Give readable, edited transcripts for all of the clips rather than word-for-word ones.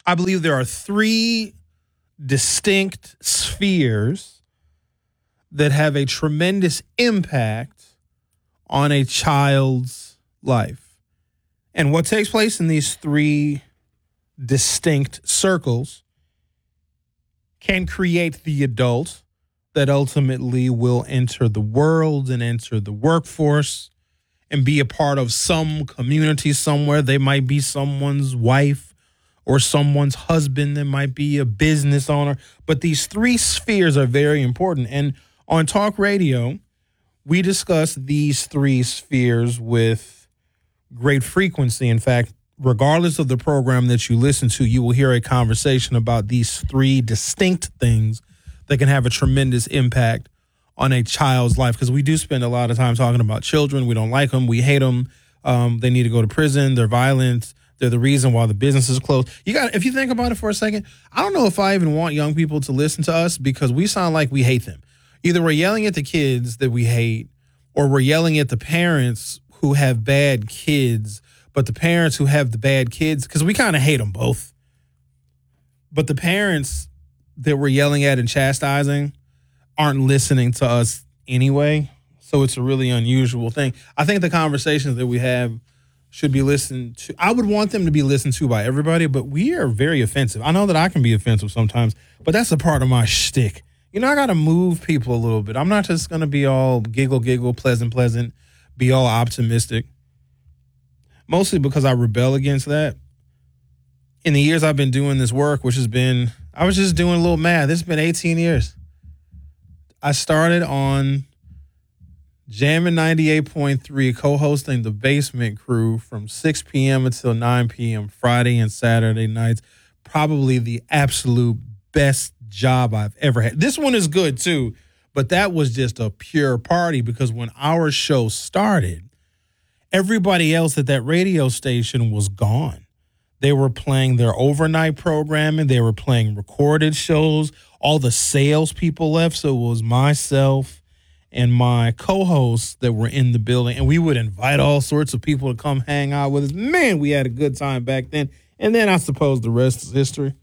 I believe there are three distinct spheres that have a tremendous impact on a child's life. And what takes place in these three distinct circles can create the adult that ultimately will enter the world and enter the workforce and be a part of some community somewhere. They might be someone's wife or someone's husband. They might be a business owner. But these three spheres are very important. And on talk radio, we discuss these three spheres with great frequency. In fact, regardless of the program that you listen to, you will hear a conversation about these three distinct things that can have a tremendous impact on a child's life, because we do spend a lot of time talking about children. We don't like them. We hate them. They need to go to prison. They're violent. They're the reason why the business is closed. If you think about it for a second, I don't know if I even want young people to listen to us because we sound like we hate them. Either we're yelling at the kids that we hate, or we're yelling at the parents who have bad kids, but the parents who have the bad kids, because we kind of hate them both. But the parents that we're yelling at and chastising aren't listening to us anyway. So it's a really unusual thing. I think the conversations that we have should be listened to. I would want them to be listened to by everybody, but we are very offensive. I know that I can be offensive sometimes, but that's a part of my shtick. I got to move people a little bit. I'm not just going to be all giggle, pleasant, be all optimistic. Mostly because I rebel against that. In the years I've been doing this work, I was just doing a little math. This has been 18 years. I started on Jammin' 98.3, co-hosting the Basement Crew from 6 p.m. until 9 p.m. Friday and Saturday nights. Probably the absolute best job I've ever had. This one is good too, but that was just a pure party because when our show started, everybody else at that radio station was gone. They were playing their overnight programming. They were playing recorded shows. All the salespeople left, so it was myself and my co-hosts that were in the building, and we would invite all sorts of people to come hang out with us. Man, we had a good time back then. And then I suppose the rest is history.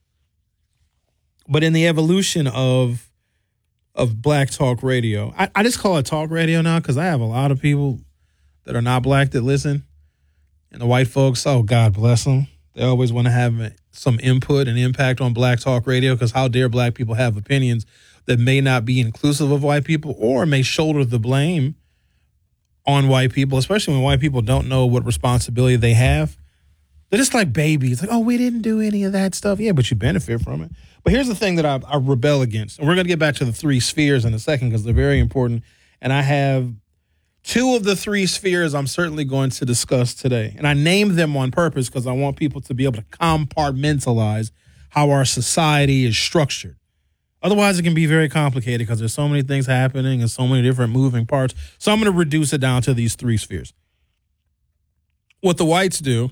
But in the evolution of Black Talk Radio, I just call it talk radio now because I have a lot of people that are not black that listen. And the white folks, oh, God bless them. They always want to have some input and impact on Black Talk Radio because how dare black people have opinions that may not be inclusive of white people or may shoulder the blame on white people, especially when white people don't know what responsibility they have. They're just like babies. Like, oh, we didn't do any of that stuff. Yeah, but you benefit from it. But here's the thing that I rebel against. And we're going to get back to the three spheres in a second because they're very important. And I have two of the three spheres I'm certainly going to discuss today. And I named them on purpose because I want people to be able to compartmentalize how our society is structured. Otherwise, it can be very complicated because there's so many things happening and so many different moving parts. So I'm going to reduce it down to these three spheres. What the whites do,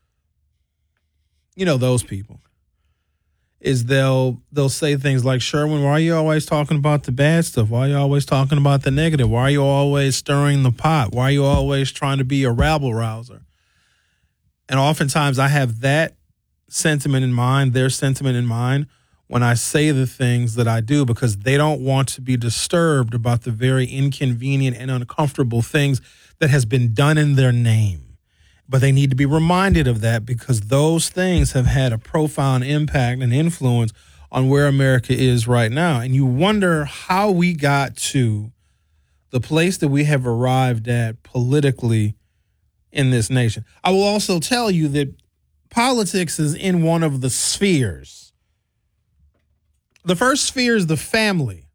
those people, is they'll say things like, Sherwin, why are you always talking about the bad stuff? Why are you always talking about the negative? Why are you always stirring the pot? Why are you always trying to be a rabble-rouser? And oftentimes I have that sentiment in mind, their sentiment in mind, when I say the things that I do because they don't want to be disturbed about the very inconvenient and uncomfortable things that has been done in their name. But they need to be reminded of that because those things have had a profound impact and influence on where America is right now. And you wonder how we got to the place that we have arrived at politically in this nation. I will also tell you that politics is in one of the spheres. The first sphere is the family.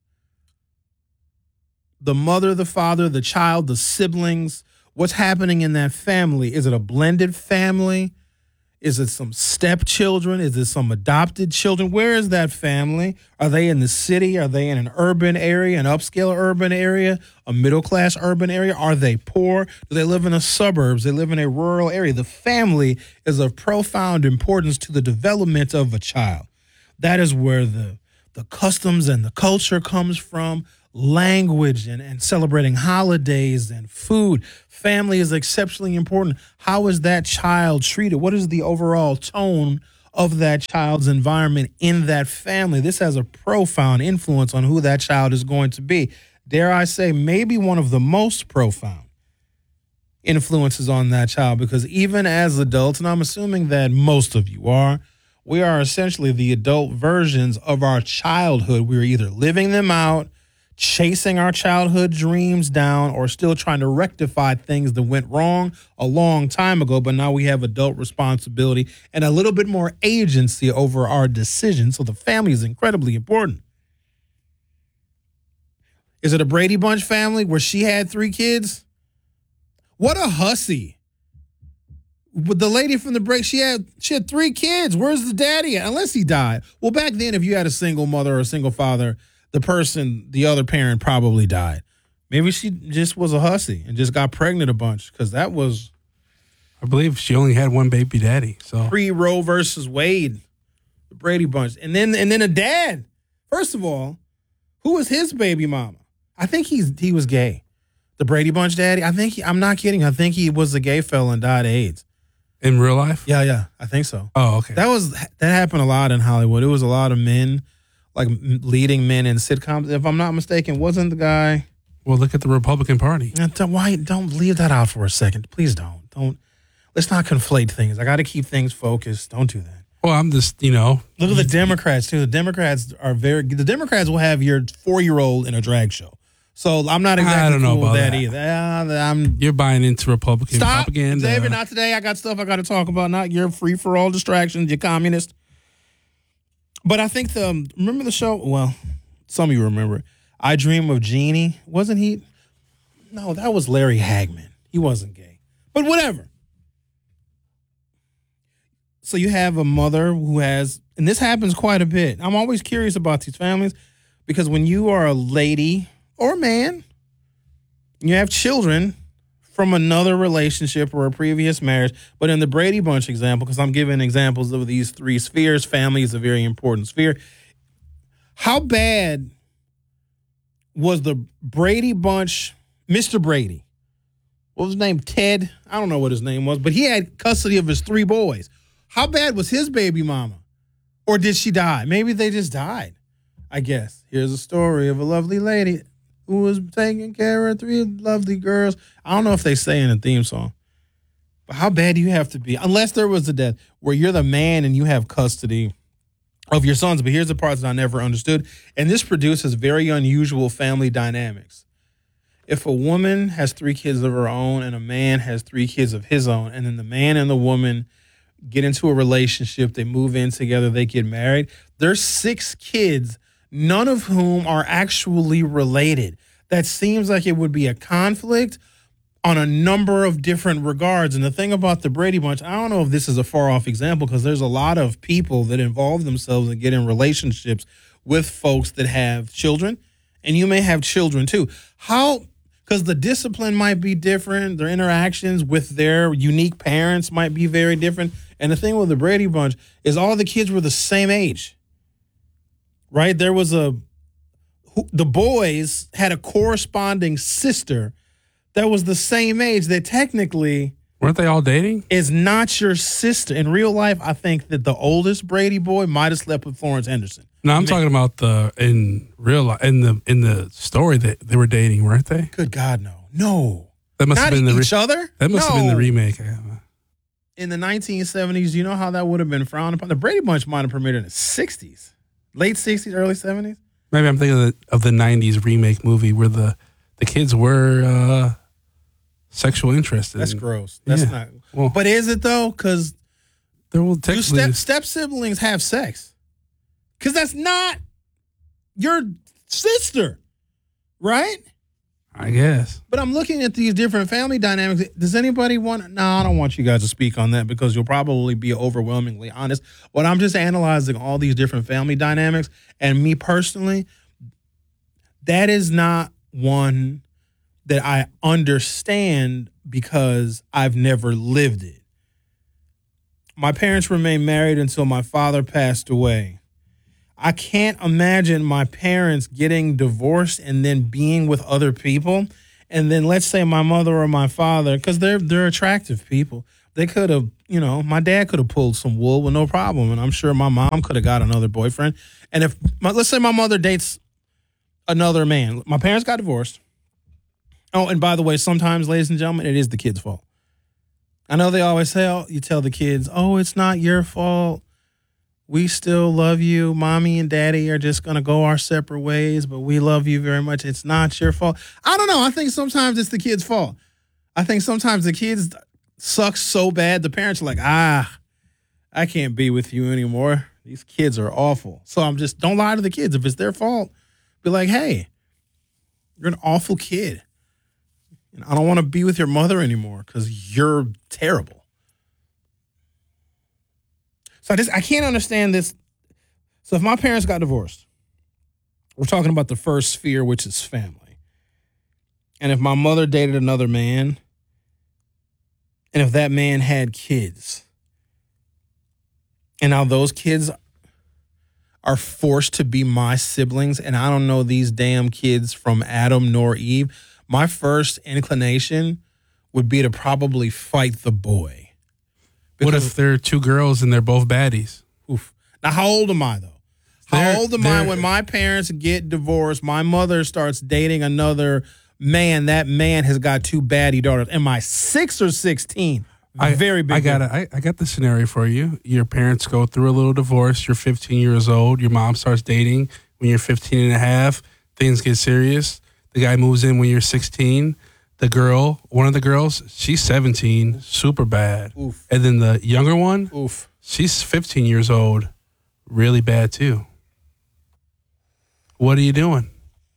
The mother, the father, the child, the siblings. What's happening in that family? Is it a blended family? Is it some stepchildren? Is it some adopted children? Where is that family? Are they in the city? Are they in an urban area, an upscale urban area, a middle-class urban area? Are they poor? Do they live in the suburbs? Do they live in a rural area? The family is of profound importance to the development of a child. That is where the customs and the culture comes from, language and celebrating holidays and food. Family is exceptionally important. How is that child treated? What is the overall tone of that child's environment in that family. This has a profound influence on who that child is going to be. Dare I say, maybe one of the most profound influences on that child, because even as adults, and I'm assuming that most of you are, we are essentially the adult versions of our childhood. We're either living them out, chasing our childhood dreams down, or still trying to rectify things that went wrong a long time ago, but now we have adult responsibility and a little bit more agency over our decisions. So the family is incredibly important. Is it a Brady Bunch family where she had 3 kids? What a hussy. With the lady from the break, she had 3 kids. Where's the daddy at? Unless he died. Well, back then, if you had a single mother or a single father, the other parent probably died. Maybe she just was a hussy and just got pregnant a bunch, because that was, I believe she only had one baby daddy. So pre-Roe versus Wade, the Brady Bunch. And then a dad. First of all, who was his baby mama? I think he was gay. The Brady Bunch daddy, I'm not kidding. I think he was a gay fella and died of AIDS. In real life? Yeah, I think so. Oh, okay. That happened a lot in Hollywood. It was a lot of men, like leading men in sitcoms. If I'm not mistaken, wasn't the guy? Well, look at the Republican Party. Why don't leave that out for a second? Please don't. Let's not conflate things. I got to keep things focused. Don't do that. Well, I'm just, Look at the Democrats too. The Democrats will have your 4-year-old in a drag show. So I'm not exactly I don't know cool about with that either. either. You're buying into Republican propaganda. David, not today. I got stuff I got to talk about. Not your free-for-all distractions, you communist. But I think remember the show? Well, some of you remember. I Dream of Jeannie. Wasn't he? No, that was Larry Hagman. He wasn't gay. But whatever. So you have a mother who has, and this happens quite a bit. I'm always curious about these families, because when you are a lady or man, you have children from another relationship or a previous marriage. But in the Brady Bunch example, because I'm giving examples of these 3 spheres, family is a very important sphere. How bad was the Brady Bunch, Mr. Brady? What was his name? Ted? I don't know what his name was, but he had custody of his 3 boys. How bad was his baby mama? Or did she die? Maybe they just died, I guess. Here's a story of a lovely lady who was taking care of 3 lovely girls. I don't know if they say in a theme song. But how bad do you have to be? Unless there was a death where you're the man and you have custody of your sons. But here's the part that I never understood. And this produces very unusual family dynamics. If a woman has 3 kids of her own and a man has 3 kids of his own, and then the man and the woman get into a relationship, they move in together, they get married, there's 6 kids, none of whom are actually related. That seems like it would be a conflict on a number of different regards. And the thing about the Brady Bunch, I don't know if this is a far-off example, because there's a lot of people that involve themselves and get in relationships with folks that have children, and you may have children too. Because the discipline might be different, their interactions with their unique parents might be very different. And the thing with the Brady Bunch is all the kids were the same age, right? The boys had a corresponding sister that was the same age that technically weren't they all dating? Is not your sister. In real life, I think that the oldest Brady boy might have slept with Florence Henderson. No, I'm talking about in real life, in the story that they were dating, weren't they? Good God, no. That must Not have been each other? That must have been the remake. In the 1970s, you know how that would have been frowned upon? The Brady Bunch might have premiered in the 60s. Late 60s, early 70s? Maybe I'm thinking of the 90s remake movie where the kids were sexual interest. That's gross. That's not. Well, but is it though? Because step siblings have sex. Because that's not your sister, right? I guess. But I'm looking at these different family dynamics. Does anybody want? No, I don't want you guys to speak on that because you'll probably be overwhelmingly honest. But I'm just analyzing all these different family dynamics. And me personally, that is not one that I understand because I've never lived it. My parents remained married until my father passed away. I can't imagine my parents getting divorced and then being with other people. And then let's say my mother or my father, because they're attractive people. They could have, my dad could have pulled some wool with no problem, and I'm sure my mom could have got another boyfriend. And if, let's say my mother dates another man. My parents got divorced. Oh, and by the way, sometimes, ladies and gentlemen, it is the kid's fault. I know they always say, you tell the kids, it's not your fault. We still love you. Mommy and daddy are just going to go our separate ways, but we love you very much. It's not your fault. I don't know. I think sometimes it's the kid's fault. I think sometimes the kids suck so bad, the parents are like, I can't be with you anymore. These kids are awful. So don't lie to the kids. If it's their fault, be like, hey, you're an awful kid. And I don't want to be with your mother anymore because you're terrible. So I can't understand this. So if my parents got divorced, we're talking about the first sphere, which is family. And if my mother dated another man, and if that man had kids, and now those kids are forced to be my siblings, and I don't know these damn kids from Adam nor Eve, my first inclination would be to probably fight the boy. What if they're two girls and they're both baddies? Oof. Now, how old am I, though? How old am I when my parents get divorced, my mother starts dating another man, that man has got two baddie daughters? Am I 6 or 16? Very big. I got the scenario for you. Your parents go through a little divorce. You're 15 years old. Your mom starts dating when you're 15 and a half. Things get serious. The guy moves in when you're 16. The girl, one of the girls, she's 17, super bad. Oof. And then the younger one, Oof. She's 15 years old, really bad too. What are you doing?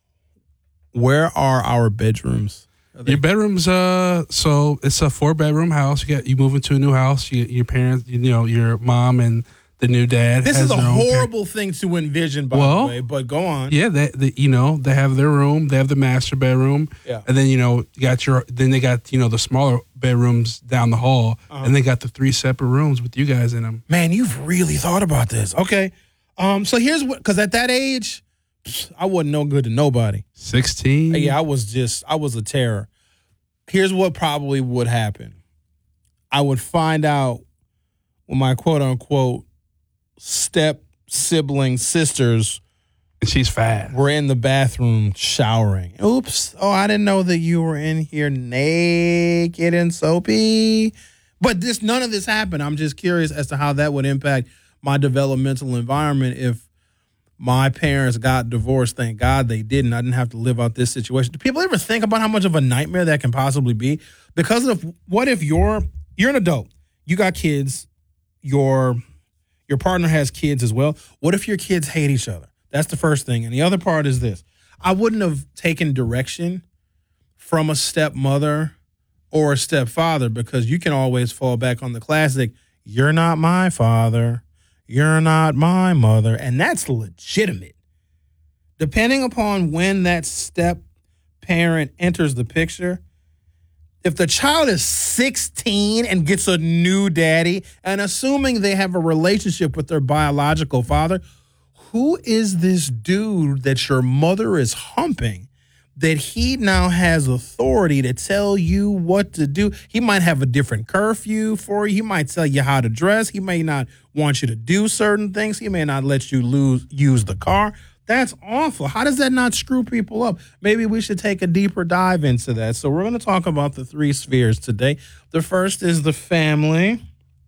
Where are our bedrooms? Your bedrooms, so it's a 4-bedroom house. You move into a new house. Your parents, your mom and the new dad. This is a horrible thing to envision, by the way. But go on. Yeah, they have their room. They have the master bedroom. Yeah, and then they got the smaller bedrooms down the hall, and they got the 3 separate rooms with you guys in them. Man, you've really thought about this. Okay, so here's what, because at that age, I wasn't no good to nobody. 16. Yeah, I was a terror. Here's what probably would happen. I would find out when my quote unquote step sibling sisters, and she's fat, were in the bathroom showering. Oops. Oh, I didn't know that you were in here naked and soapy. But none of this happened. I'm just curious as to how that would impact my developmental environment if my parents got divorced. Thank God they didn't. I didn't have to live out this situation. Do people ever think about how much of a nightmare that can possibly be? Because of what if you're an adult, you got kids, your partner has kids as well. What if your kids hate each other? That's the first thing. And the other part is this. I wouldn't have taken direction from a stepmother or a stepfather because you can always fall back on the classic, you're not my father, you're not my mother, and that's legitimate. Depending upon when that step parent enters the picture, if the child is 16 and gets a new daddy, and assuming they have a relationship with their biological father, who is this dude that your mother is humping that he now has authority to tell you what to do? He might have a different curfew for you. He might tell you how to dress. He may not want you to do certain things. He may not let you use the car. That's awful. How does that not screw people up? Maybe we should take a deeper dive into that. So we're going to talk about the 3 spheres today. The first is the family.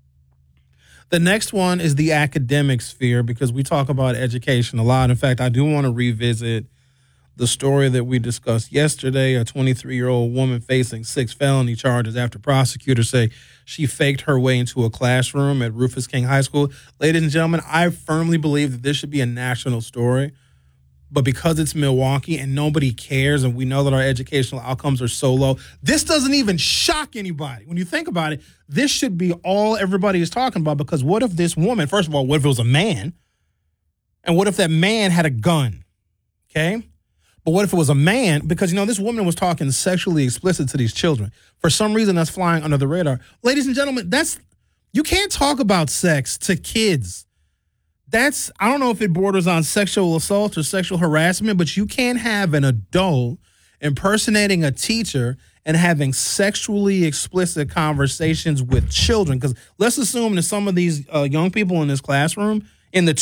The next one is the academic sphere because we talk about education a lot. In fact, I do want to revisit the story that we discussed yesterday, a 23-year-old woman facing 6 felony charges after prosecutors say she faked her way into a classroom at Rufus King High School. Ladies and gentlemen, I firmly believe that this should be a national story. But because it's Milwaukee and nobody cares and we know that our educational outcomes are so low, this doesn't even shock anybody. When you think about it, this should be all everybody is talking about because what if this woman, first of all, what if it was a man? And what if that man had a gun? Okay? But what if it was a man? Because, this woman was talking sexually explicit to these children. For some reason, that's flying under the radar. Ladies and gentlemen, you can't talk about sex to kids. I don't know if it borders on sexual assault or sexual harassment, but you can't have an adult impersonating a teacher and having sexually explicit conversations with children. Because let's assume that some of these young people in this classroom, in the